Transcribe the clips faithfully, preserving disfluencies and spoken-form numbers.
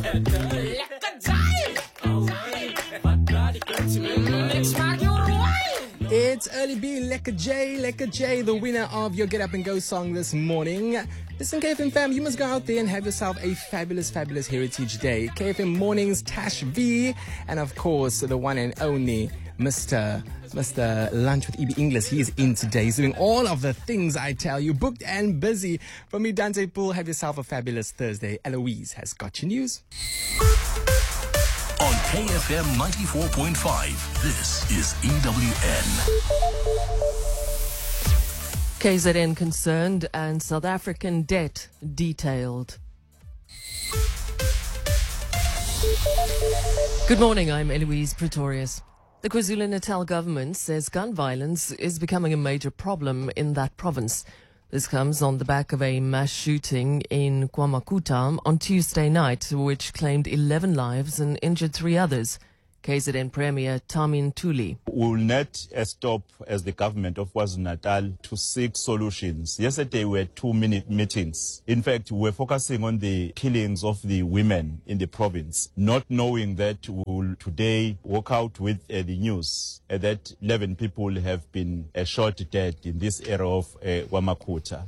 It's Early B, Lekka J, Lekka J, the winner of your Get Up and Go song this morning. Listen, K F M fam, you must go out there and have yourself a fabulous, fabulous Heritage Day. K F M Mornings, Tash V, and of course, the one and only Mister Mister Lunch with E B English. He is in today. He's doing all of the things, I tell you, booked and busy. From me, Dante Poole, have yourself a fabulous Thursday. Eloise has got your news. On K F M ninety-four point five, this is E W N. K Z N concerned and South African debt detailed. Good morning, I'm Eloise Pretorius. The KwaZulu-Natal government says gun violence is becoming a major problem in that province. This comes on the back of a mass shooting in KwaMakuta on Tuesday night, which claimed eleven lives and injured three others. K Z N Premier Tamin Tuli. We will not stop as the government of KwaZulu-Natal to seek solutions. Yesterday we had two-minute meetings. In fact, we were focusing on the killings of the women in the province, not knowing that we will today walk out with uh, the news uh, that eleven people have been uh, shot dead in this area of uh, KwaMakuta.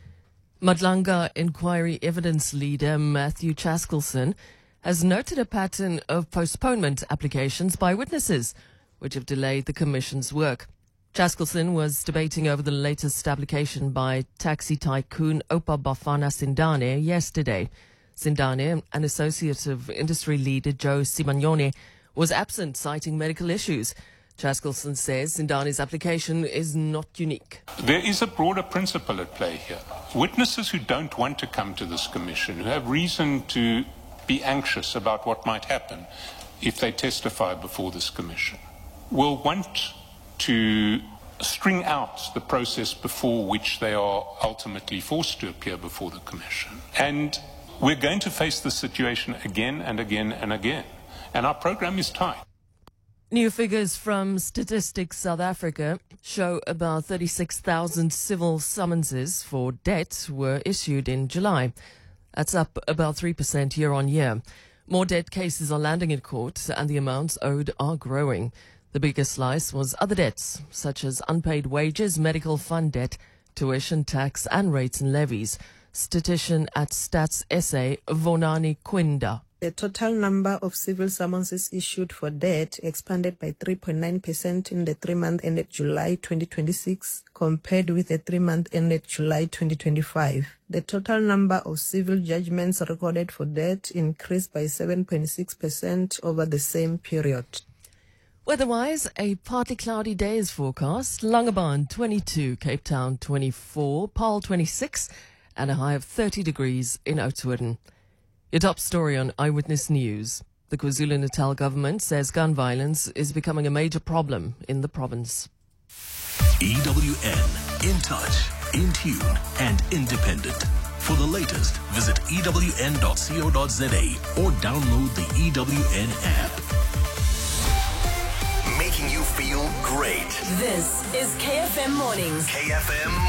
Madlanga Inquiry Evidence Leader Matthew Chaskelson has noted a pattern of postponement applications by witnesses, which have delayed the Commission's work. Chaskelson was debating over the latest application by taxi tycoon Opa Bafana Sindane yesterday. Sindane, an associate of industry leader Joe Simanyone, was absent, citing medical issues. Chaskelson says Sindane's application is not unique. There is a broader principle at play here. Witnesses who don't want to come to this Commission, who have reason to be anxious about what might happen if they testify before this Commission, will want to string out the process before which they are ultimately forced to appear before the Commission. And we're going to face this situation again and again and again. And our program is tight. New figures from Statistics South Africa show about thirty-six thousand civil summonses for debt were issued in July. That's up about three percent year on year. More debt cases are landing in court and the amounts owed are growing. The biggest slice was other debts, such as unpaid wages, medical fund debt, tuition, tax and rates and levies. Statistician at Stats S A, Vonani Kwinda. The total number of civil summonses issued for debt expanded by three point nine percent in the three-month ended July twenty twenty-six compared with the three-month ended July twenty twenty-five. The total number of civil judgments recorded for debt increased by seven point six percent over the same period. Weather-wise, a partly cloudy day is forecast. Langebaan twenty-two, Cape Town twenty-four, Paarl twenty-six, and a high of thirty degrees in Oudtshoorn. Your top story on Eyewitness News. The KwaZulu-Natal government says gun violence is becoming a major problem in the province. E W N, in touch, in tune, and independent. For the latest, visit E W N dot co dot za or download the E W N app. Making you feel great. This is K F M Mornings. K F M